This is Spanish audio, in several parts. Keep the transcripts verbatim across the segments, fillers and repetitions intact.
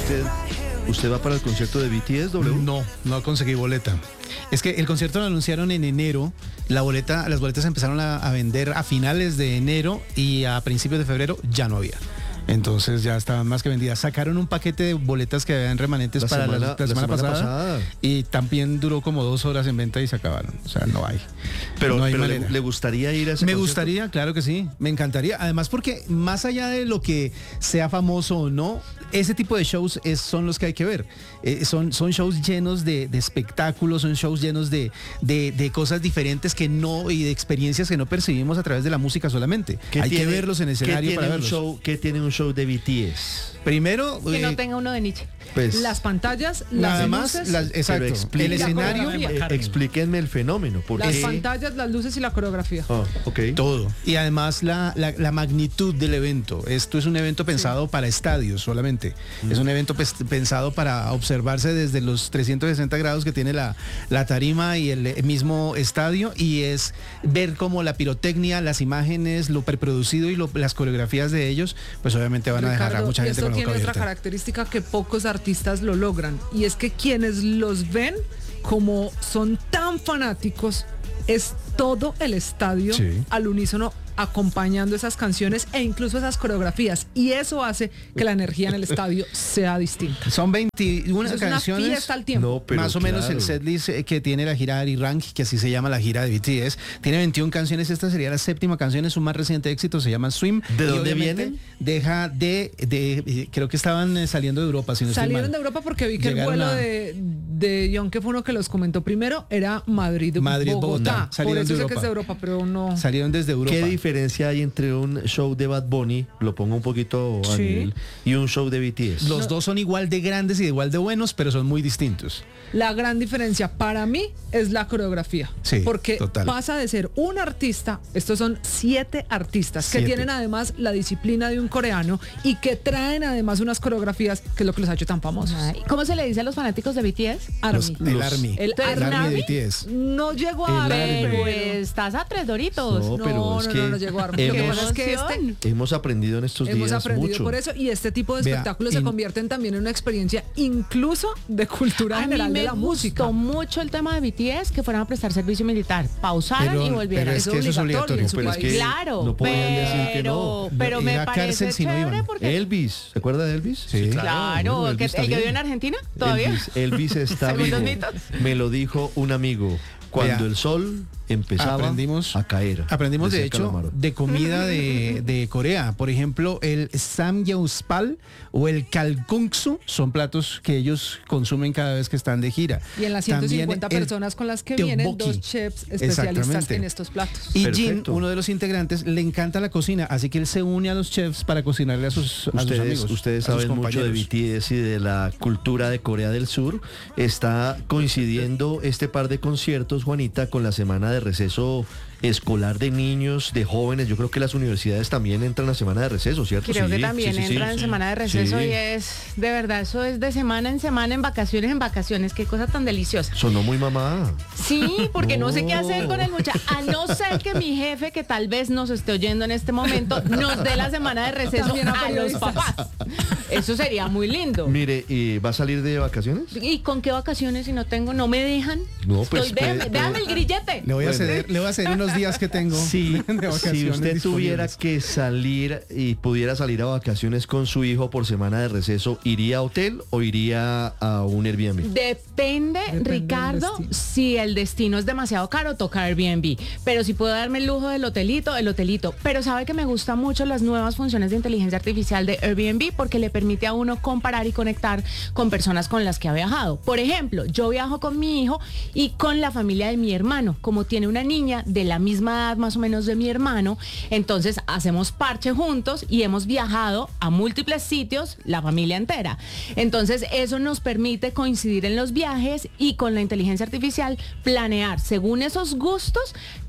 ¿usted, usted va para el concierto de B T S, W? No, no conseguí boleta. Es que el concierto lo anunciaron en enero, la boleta, las boletas empezaron a, a vender a finales de enero y a principios de febrero ya no había. Entonces ya estaban más que vendidas. Sacaron un paquete de boletas que habían remanentes La para semana- la, la la semana, semana pasada, pasada. y también duró como dos horas en venta y se acabaron. O sea, no hay. Pero, no hay pero le, manera. le gustaría ir a ese Me concierto? gustaría, claro que sí, me encantaría. Además porque más allá de lo que sea famoso o no, ese tipo de shows es, son los que hay que ver. Eh, son, son shows llenos de, de espectáculos, son shows llenos de, de, de cosas diferentes que no y de experiencias que no percibimos a través de la música solamente. ¿Qué Hay tiene- que verlos en ¿qué escenario tiene para un verlos. show, ¿Qué tiene un show de B T S? Primero, Que eh, no tenga uno de Nietzsche. Pues, Las pantallas, nada las más, luces, las- exacto, pero explique- el escenario, coreografía. eh, McCartney. explíquenme el fenómeno. ¿Por las qué? pantallas, las luces y la coreografía. Ah, ok. todo. Y además la, la, la magnitud del evento. Esto es un evento pensado para estadios solamente. Es un evento pes- pensado para observarse desde los trescientos sesenta grados que tiene la, la tarima y el mismo estadio, y es ver cómo la pirotecnia, las imágenes, lo preproducido y lo- las coreografías de ellos, pues obviamente van a dejar a Ricardo, mucha y gente esto con la tiene boca otra abierta. característica que pocos artistas lo logran, y es que quienes los ven, como son tan fanáticos, es todo el estadio Sí. al unísono acompañando esas canciones e incluso esas coreografías, y eso hace que la energía en el estadio sea distinta. Son veintiuna Eso es una canciones. fiesta al tiempo. No, pero más o menos claro. el setlist eh, que tiene la gira de Ari Rank, que así se llama la gira de B T S, tiene veintiuna canciones. Esta sería la séptima canción, es su más reciente éxito, se llama Swim. ¿De Y dónde obviamente vienen? Deja de, de, eh, creo que estaban eh, saliendo de Europa, si no estoy Salieron mal. de Europa porque vi que Llegaron el vuelo a- de, de John, que fue uno que los comentó primero, era Madrid, Madrid, Bogotá. Bogotá. Por Salieron eso de sé que es de Europa. Europa, pero no. Salieron desde Europa. ¿Qué diferencia hay entre un show de Bad Bunny, lo pongo un poquito a Sí. nivel, y un show de B T S? Los dos son igual de grandes y igual de buenos, pero son muy distintos. La gran diferencia para mí es la coreografía. Sí, porque total. pasa de ser un artista, estos son siete artistas Siete. que tienen además la disciplina de un coreano y que traen además unas coreografías que es lo que los ha hecho tan famosos. Ay, ¿cómo se le dice a los fanáticos de B T S? Army. Los- el Los- Army. El El Army Army de B T S. no llegó a El Army, Army. Pero pero- estás a tres doritos. No, No, pero no, es no, que no llegó a Army. Lo que hemos- pasa es que este Emoción. Hemos aprendido en estos hemos días aprendido mucho. por eso, y este tipo de Vea, espectáculos y- se convierten también en una experiencia incluso de cultura A mí general me de la música. gustó mucho el tema de B T S, que fueran a prestar servicio militar. Pausaran Pero- y volvieran. pero es Es que eso es obligatorio obligatorio. en su Pero es país. que Claro, no podían decir que pero, no. pero Ir me a parece cárcel si no chévere iban. porque... Elvis, ¿se acuerda de Elvis? Sí. Claro, Bueno, que, Elvis el que también. vive en Argentina todavía. Elvis, Elvis está vivo. Segundos mitos. Me lo dijo un amigo. Cuando Vea, el sol empezaba aprendimos, a caer. Aprendimos de decía hecho Calamaro. de comida de, de Corea. Por ejemplo, el samgyeopsal o el kalguksu son platos que ellos consumen cada vez que están de gira. Y en las ciento cincuenta También el personas con las que vienen, tteokbokki. dos chefs especialistas Exactamente. en estos platos. Y Perfecto. Jin, uno de los integrantes, le encanta la cocina, así que él se une a los chefs para cocinarle a sus, a sus Ustedes, amigos. ustedes a sus saben mucho de B compañeros. T S y de la cultura de Corea del Sur. Está coincidiendo este par de conciertos, Juanita, con la semana de receso escolar de niños, de jóvenes. Yo creo que las universidades también entran a semana de receso, ¿cierto? Creo Sí, que sí, también sí, sí, entran sí. en semana de receso Sí. y es, de verdad, eso es de semana en semana, en vacaciones en vacaciones. Qué cosa tan deliciosa. Sonó muy mamá. Sí, porque no. sé qué hacer No. con el muchacho. A no ser que mi jefe, que tal vez nos esté oyendo en este momento, nos dé la semana de receso También a a los periodistas. papás. Eso sería muy lindo. Mire, ¿y va a salir de vacaciones? ¿Y con qué vacaciones si no tengo? ¿No me dejan? No, pues, Estoy- déjame, puede- déjame el grillete. Le voy a Bueno. ceder, le voy a ceder unos días que tengo Si, de si vacaciones usted tuviera disponibles. que salir y pudiera salir a vacaciones con su hijo por semana de receso, ¿iría a hotel o iría a un Airbnb? Depende, del Ricardo, destino. si el destino es demasiado caro, toca Airbnb. Pero si puedo darme el lujo del hotelito, el hotelito. Pero sabe que me gustan mucho las nuevas funciones de inteligencia artificial de Airbnb porque le permite a uno comparar y conectar con personas con las que ha viajado. Por ejemplo, yo viajo con mi hijo y con la familia de mi hermano. Como tiene una niña de la misma edad más o menos de mi hermano, entonces hacemos parche juntos y hemos viajado a múltiples sitios, la familia entera. Entonces eso nos permite coincidir en los viajes y con la inteligencia artificial planear según esos gustos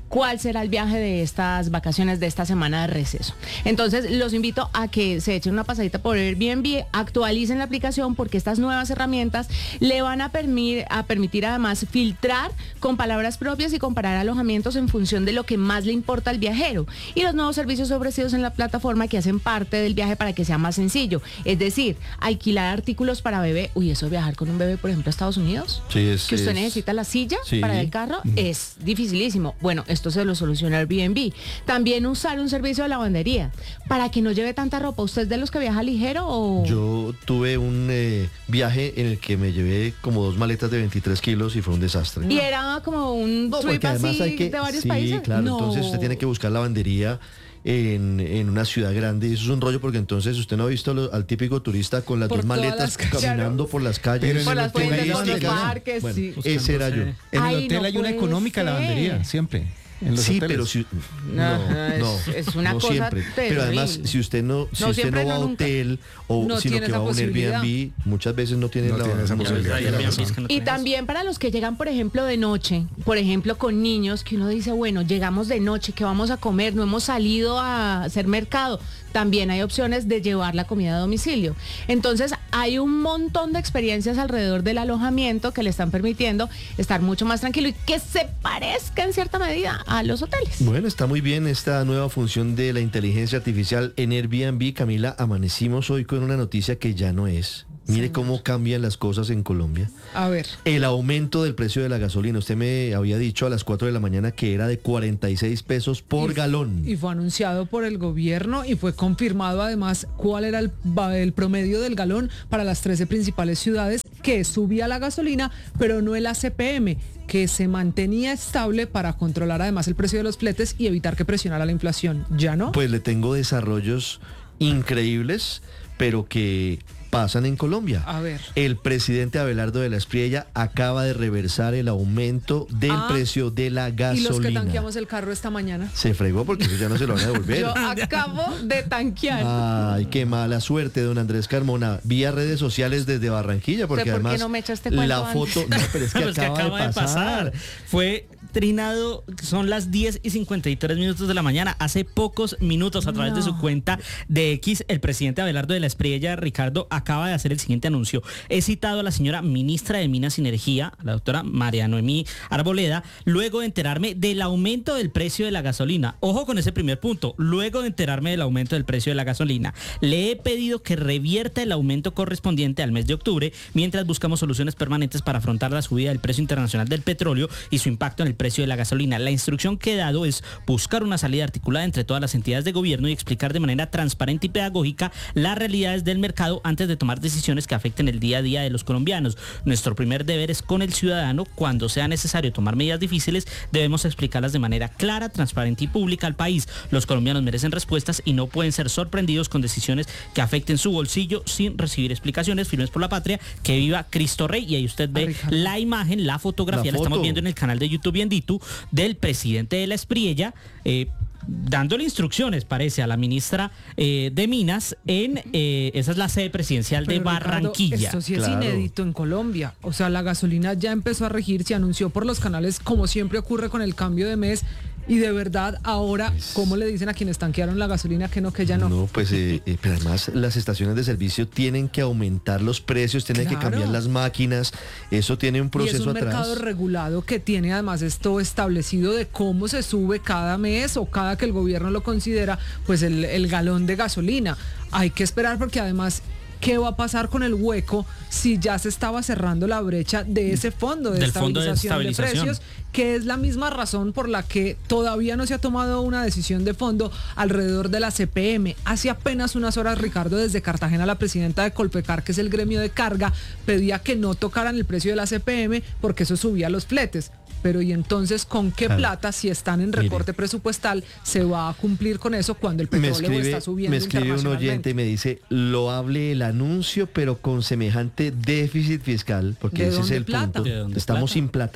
cuál será el viaje de estas vacaciones, de esta semana de receso. Entonces, los invito a que se echen una pasadita por Airbnb, actualicen la aplicación porque estas nuevas herramientas le van a, permir, a permitir además filtrar con palabras propias y comparar alojamientos en función de lo que más le importa al viajero y los nuevos servicios ofrecidos en la plataforma que hacen parte del viaje para que sea más sencillo. Es decir, alquilar artículos para bebé. Uy, eso de viajar con un bebé, por ejemplo, a Estados Unidos, Sí, es, que usted es- necesita la silla Sí. para el carro, es dificilísimo. Bueno, esto se lo soluciona Airbnb. También usar un servicio de lavandería para que no lleve tanta ropa. ¿Usted es de los que viaja ligero o...? Yo tuve un eh, viaje en el que me llevé como dos maletas de veintitrés kilos y fue un desastre. Y era como un No, trip porque además así hay que, de varios sí, países. claro, No. entonces usted tiene que buscar lavandería en, en una ciudad grande y eso es un rollo porque entonces usted no ha visto lo- al típico turista con las Por dos todas maletas las calles. caminando por las calles. Pero en Por el las hotel fuentes, hay por los turísticas, ¿no? parques, Bueno, sí. ese era yo. En el Ay, hotel no hay una puede económica ser. lavandería, siempre. En los Sí, hoteles. pero si no, Ajá, es- no, es una no cosa siempre. Pero además, terrible. si usted no, si No, usted siempre no va a no, nunca. hotel o No sino tiene que esa va a un posibilidad. Airbnb, muchas veces no tiene No la tiene esa posibilidad. tiene Tiene razón. razón. Y también para los que llegan, por ejemplo, de noche, por ejemplo, con niños, que uno dice, bueno, llegamos de noche, ¿qué vamos a comer? No hemos salido a hacer mercado. También hay opciones de llevar la comida a domicilio. Entonces, hay un montón de experiencias alrededor del alojamiento que le están permitiendo estar mucho más tranquilo y que se parezca en cierta medida a los hoteles. Bueno, está muy bien esta nueva función de la inteligencia artificial en Airbnb. Camila, amanecimos hoy con una noticia que ya no es. Mire cómo cambian las cosas en Colombia. A ver. El aumento del precio de la gasolina. Usted me había dicho a las cuatro de la mañana que era de cuarenta y seis pesos por Y- galón. Y fue anunciado por el gobierno y fue confirmado además cuál era el, va- el promedio del galón para las trece principales ciudades, que subía la gasolina, pero no el A C P M, que se mantenía estable para controlar además el precio de los fletes y evitar que presionara la inflación. ¿Ya no? Pues le tengo desarrollos increíbles, pero que pasan en Colombia. A ver. El presidente Abelardo de la Espriella acaba de reversar el aumento del Ah, precio de la Y gasolina. los que tanqueamos el carro esta mañana. Se fregó porque eso ya no se lo van a devolver. Yo acabo de tanquear. Ay, qué mala suerte, don Andrés Carmona. Vía redes sociales desde Barranquilla, porque ¿Usted por qué además no me echa este cuento la antes? foto, no, pero es que, Pero es que acaba, de pasar. Fue trinado, son las diez y cincuenta y tres minutos de la mañana. Hace pocos minutos, a través de su cuenta de X, el presidente Abelardo de la Espriella, Ricardo, acaba de hacer el siguiente anuncio. He citado a la señora ministra de Minas y Energía, a la doctora María Noemí Arboleda, luego de enterarme del aumento del precio de la gasolina. Ojo con ese primer punto. Luego de enterarme del aumento del precio de la gasolina, le he pedido que revierta el aumento correspondiente al mes de octubre, mientras buscamos soluciones permanentes para afrontar la subida del precio internacional del petróleo y su impacto en el precio de la gasolina. La instrucción que he dado es buscar una salida articulada entre todas las entidades de gobierno y explicar de manera transparente y pedagógica las realidades del mercado antes de tomar decisiones que afecten el día a día de los colombianos. Nuestro primer deber es con el ciudadano. Cuando sea necesario tomar medidas difíciles, debemos explicarlas de manera clara, transparente y pública al país. Los colombianos merecen respuestas y no pueden ser sorprendidos con decisiones que afecten su bolsillo sin recibir explicaciones. Firmes por la patria, que viva Cristo Rey. Y ahí usted ve la imagen, la fotografía, La la estamos foto. viendo en el canal de YouTube Bienditu, del presidente de la Espriella, eh, dándole instrucciones, parece, a la ministra eh, de Minas en, eh, esa es la sede presidencial de Pero, Ricardo, Barranquilla. esto sí es Claro. inédito en Colombia. O sea, la gasolina ya empezó a regir, se anunció por los canales, como siempre ocurre con el cambio de mes. Y de verdad, ahora, ¿cómo le dicen a quienes tanquearon la gasolina que no, que ya no? No, pues, eh, eh, pero además las estaciones de servicio tienen que aumentar los precios, tienen que Claro. cambiar las máquinas, eso tiene un Y es proceso un atrás. mercado regulado que tiene además esto establecido de cómo se sube cada mes o cada que el gobierno lo considera, pues el, el galón de gasolina. Hay que esperar porque además, ¿qué va a pasar con el hueco si ya se estaba cerrando la brecha de ese fondo de Del fondo de estabilización de, estabilización. precios? Que es la misma razón por la que todavía no se ha tomado una decisión de fondo alrededor de la C P M. Hace apenas unas horas, Ricardo, desde Cartagena, la presidenta de Colpecar, que es el gremio de carga, pedía que no tocaran el precio de la C P M porque eso subía los fletes. Pero ¿y entonces con qué Claro. plata, si están en recorte presupuestal, se va a cumplir con eso cuando el Me petróleo escribe, está subiendo me escribe un internacionalmente? oyente y me dice, loable el anuncio, pero con semejante déficit fiscal, porque ¿De ese es dónde el plata? punto. ¿De dónde Estamos plata? sin plata.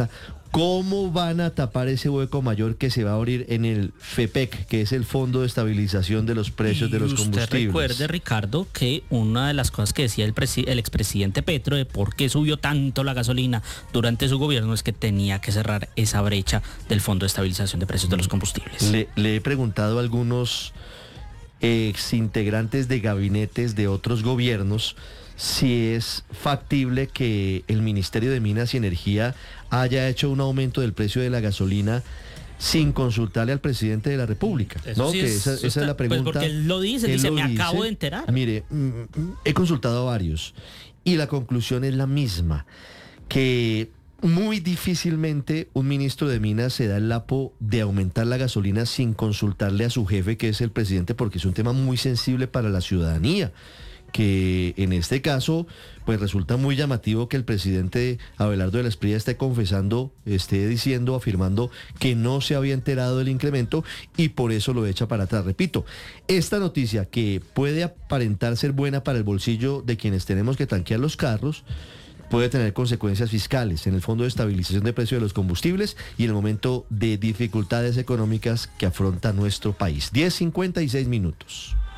¿Cómo van a tapar ese hueco mayor que se va a abrir en el FEPEC, que es el Fondo de Estabilización de los Precios Y de los usted Combustibles? recuerde, Ricardo, que una de las cosas que decía el, presi- el expresidente Petro de por qué subió tanto la gasolina durante su gobierno es que tenía que cerrar esa brecha del Fondo de Estabilización de Precios de los Combustibles. Le, le he preguntado a algunos exintegrantes de gabinetes de otros gobiernos si es factible que el Ministerio de Minas y Energía haya hecho un aumento del precio de la gasolina sin consultarle al presidente de la República. Eso ¿no? sí Que es- esa, eso esa es la está- pues pregunta. porque él lo dice, Él dice, lo "Me acabo dice". de enterar. Mire, mm, mm, he consultado a varios y la conclusión es la misma, que muy difícilmente un ministro de Minas se da el lapo de aumentar la gasolina sin consultarle a su jefe, que es el presidente, porque es un tema muy sensible para la ciudadanía, que en este caso pues resulta muy llamativo que el presidente Abelardo de la Espriella esté confesando, esté diciendo, afirmando que no se había enterado del incremento y por eso lo echa para atrás. Repito, esta noticia que puede aparentar ser buena para el bolsillo de quienes tenemos que tanquear los carros, puede tener consecuencias fiscales en el Fondo de Estabilización de Precios de los Combustibles y en el momento de dificultades económicas que afronta nuestro país. diez cincuenta y seis minutos.